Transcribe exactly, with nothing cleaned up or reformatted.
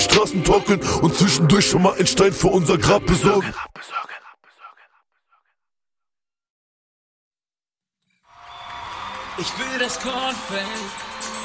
Straßen trocken und zwischendurch schon mal einen Stein für unser Grab besorgen. Ich will das Kornfeld